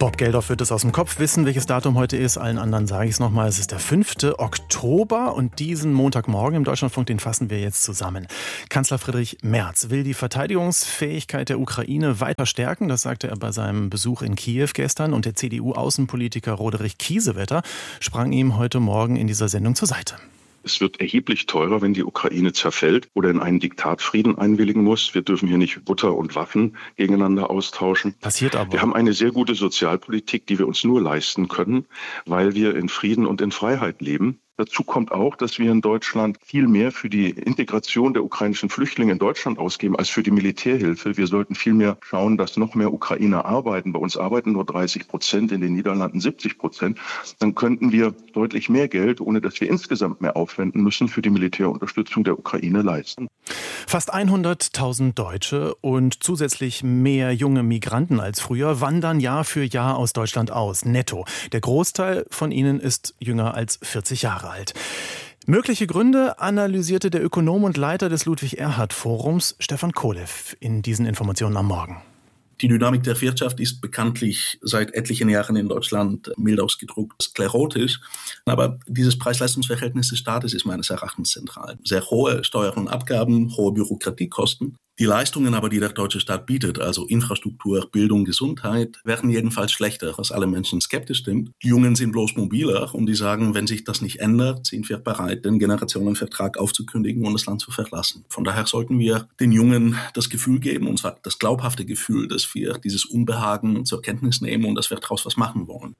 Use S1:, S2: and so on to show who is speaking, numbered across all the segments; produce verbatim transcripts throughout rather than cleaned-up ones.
S1: Bob Geldof wird es aus dem Kopf wissen, welches Datum heute ist. Allen anderen sage ich es nochmal. Es ist der fünfte Oktober und diesen Montagmorgen im Deutschlandfunk, den fassen wir jetzt zusammen. Kanzler Friedrich Merz will die Verteidigungsfähigkeit der Ukraine weiter stärken. Das sagte er bei seinem Besuch in Kiew gestern. Und der C D U-Außenpolitiker Roderich Kiesewetter sprang ihm heute Morgen in dieser Sendung zur Seite.
S2: Es wird erheblich teurer, wenn die Ukraine zerfällt oder in einen Diktatfrieden einwilligen muss. Wir dürfen hier nicht Butter und Waffen gegeneinander austauschen.
S1: Passiert aber.
S2: Wir haben eine sehr gute Sozialpolitik, die wir uns nur leisten können, weil wir in Frieden und in Freiheit leben. Dazu kommt auch, dass wir in Deutschland viel mehr für die Integration der ukrainischen Flüchtlinge in Deutschland ausgeben als für die Militärhilfe. Wir sollten viel mehr schauen, dass noch mehr Ukrainer arbeiten. Bei uns arbeiten nur dreißig Prozent, in den Niederlanden siebzig Prozent. Dann könnten wir deutlich mehr Geld, ohne dass wir insgesamt mehr aufwenden müssen, für die Militärunterstützung der Ukraine leisten.
S1: Fast hunderttausend Deutsche und zusätzlich mehr junge Migranten als früher wandern Jahr für Jahr aus Deutschland aus, netto. Der Großteil von ihnen ist jünger als vierzig Jahre alt. Mögliche Gründe analysierte der Ökonom und Leiter des Ludwig-Erhard-Forums Stefan Kohlev in diesen Informationen am Morgen.
S3: Die Dynamik der Wirtschaft ist bekanntlich seit etlichen Jahren in Deutschland mild ausgedrückt sklerotisch. Aber dieses Preis-Leistungs-Verhältnis des Staates ist meines Erachtens zentral. Sehr hohe Steuern und Abgaben, hohe Bürokratiekosten. Die Leistungen aber, die der deutsche Staat bietet, also Infrastruktur, Bildung, Gesundheit, werden jedenfalls schlechter, was alle Menschen skeptisch stimmt. Die Jungen sind bloß mobiler und die sagen, wenn sich das nicht ändert, sind wir bereit, den Generationenvertrag aufzukündigen und das Land zu verlassen. Von daher sollten wir den Jungen das Gefühl geben, und zwar das glaubhafte Gefühl, dass wir dieses Unbehagen zur Kenntnis nehmen und dass wir daraus was machen wollen.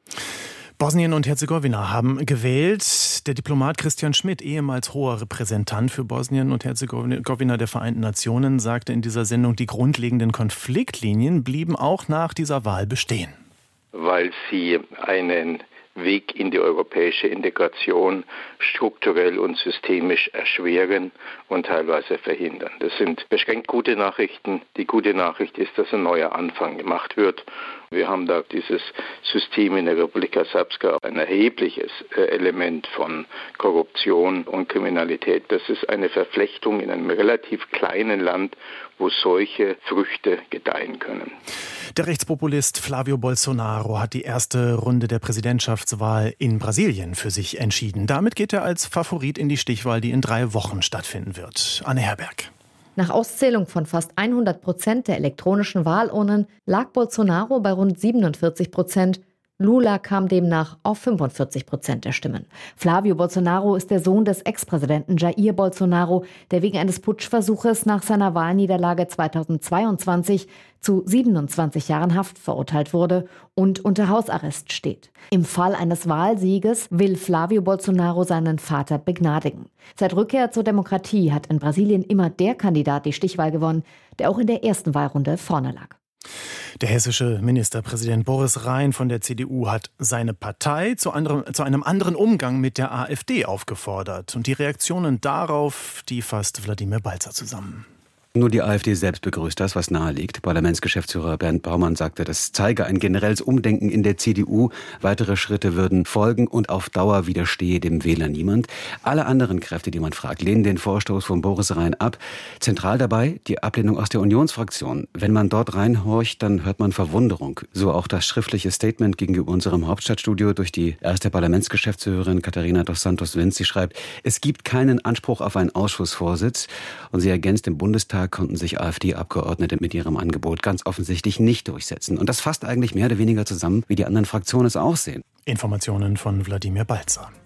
S1: Bosnien und Herzegowina haben gewählt. Der Diplomat Christian Schmidt, ehemals hoher Repräsentant für Bosnien und Herzegowina der Vereinten Nationen, sagte in dieser Sendung, die grundlegenden Konfliktlinien blieben auch nach dieser Wahl bestehen.
S4: Weil sie einen Weg in die europäische Integration strukturell und systemisch erschweren und teilweise verhindern. Das sind beschränkt gute Nachrichten. Die gute Nachricht ist, dass ein neuer Anfang gemacht wird. Wir haben da dieses System in der Republika Srpska, ein erhebliches Element von Korruption und Kriminalität. Das ist eine Verflechtung in einem relativ kleinen Land, wo solche Früchte gedeihen können.
S1: Der Rechtspopulist Flavio Bolsonaro hat die erste Runde der Präsidentschaftswahl in Brasilien für sich entschieden. Damit geht er als Favorit in die Stichwahl, die in drei Wochen stattfinden wird. Anne Herberg.
S5: Nach Auszählung von fast hundert Prozent der elektronischen Wahlurnen lag Bolsonaro bei rund siebenundvierzig Prozent. Lula kam demnach auf fünfundvierzig Prozent der Stimmen. Flavio Bolsonaro ist der Sohn des Ex-Präsidenten Jair Bolsonaro, der wegen eines Putschversuches nach seiner Wahlniederlage zweitausendzweiundzwanzig zu siebenundzwanzig Jahren Haft verurteilt wurde und unter Hausarrest steht. Im Fall eines Wahlsieges will Flavio Bolsonaro seinen Vater begnadigen. Seit Rückkehr zur Demokratie hat in Brasilien immer der Kandidat die Stichwahl gewonnen, der auch in der ersten Wahlrunde vorne lag.
S1: Der hessische Ministerpräsident Boris Rhein von der C D U hat seine Partei zu, anderem, zu einem anderen Umgang mit der AfD aufgefordert. Und die Reaktionen darauf, die fasst Wladimir Balzer zusammen.
S6: Nur die AfD selbst begrüßt das, was nahe liegt. Parlamentsgeschäftsführer Bernd Baumann sagte, das zeige ein generelles Umdenken in der C D U. Weitere Schritte würden folgen und auf Dauer widerstehe dem Wähler niemand. Alle anderen Kräfte, die man fragt, lehnen den Vorstoß von Boris Rhein ab. Zentral dabei die Ablehnung aus der Unionsfraktion. Wenn man dort reinhorcht, dann hört man Verwunderung. So auch das schriftliche Statement gegenüber unserem Hauptstadtstudio durch die erste Parlamentsgeschäftsführerin Katharina dos Santos Vinz. Sie schreibt, es gibt keinen Anspruch auf einen Ausschussvorsitz. Und sie ergänzt, im Bundestag konnten sich AfD-Abgeordnete mit ihrem Angebot ganz offensichtlich nicht durchsetzen. Und das fasst eigentlich mehr oder weniger zusammen, wie die anderen Fraktionen es auch sehen.
S1: Informationen von Wladimir Balzer.